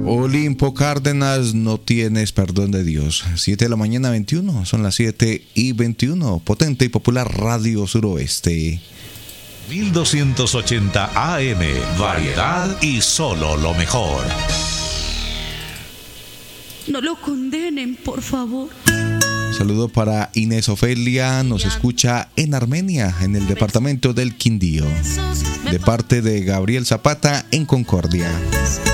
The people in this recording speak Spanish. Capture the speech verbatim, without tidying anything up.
Olimpo Cárdenas, no tienes perdón de Dios. siete de la mañana, veintiuno. Son las siete y veintiuno. Potente y popular Radio Suroeste. mil doscientos ochenta A M. Variedad y solo lo mejor. No lo condenen, por favor. Saludo para Inés Ofelia, nos escucha en Armenia, en el departamento del Quindío, de parte de Gabriel Zapata en Concordia.